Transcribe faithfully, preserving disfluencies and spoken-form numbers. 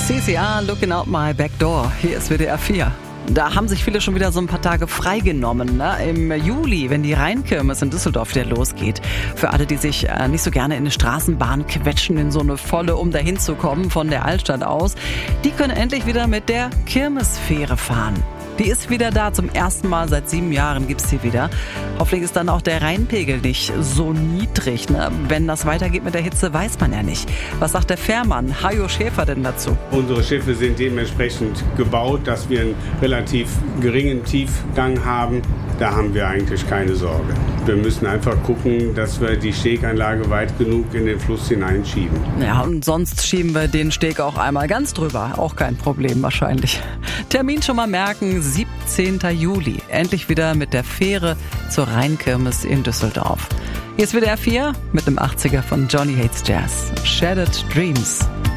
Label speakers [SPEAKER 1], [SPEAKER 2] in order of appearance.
[SPEAKER 1] C C A, Looking Out My Back Door. Hier ist W D R vier. Da haben sich viele schon wieder so ein paar Tage freigenommen. Ne? Im Juli, wenn die Rheinkirmes in Düsseldorf wieder losgeht. Für alle, die sich äh, nicht so gerne in eine Straßenbahn quetschen, in so eine volle, um dahin zu kommen von der Altstadt aus, die können endlich wieder mit der Kirmesfähre fahren. Die ist wieder da, zum ersten Mal seit sieben Jahren gibt's sie wieder. Hoffentlich ist dann auch der Rheinpegel nicht so niedrig. Ne? Wenn das weitergeht mit der Hitze, weiß man ja nicht. Was sagt der Fährmann Hajo Schäfer denn dazu?
[SPEAKER 2] Unsere Schiffe sind dementsprechend gebaut, dass wir einen relativ geringen Tiefgang haben. Da haben wir eigentlich keine Sorge. Wir müssen einfach gucken, dass wir die Steganlage weit genug in den Fluss hineinschieben.
[SPEAKER 1] Ja, und sonst schieben wir den Steg auch einmal ganz drüber. Auch kein Problem wahrscheinlich. Termin schon mal merken, siebzehnten Juli. Endlich wieder mit der Fähre zur Rheinkirmes in Düsseldorf. Hier ist W D R vier mit dem achtziger von Johnny Hates Jazz. Shattered Dreams.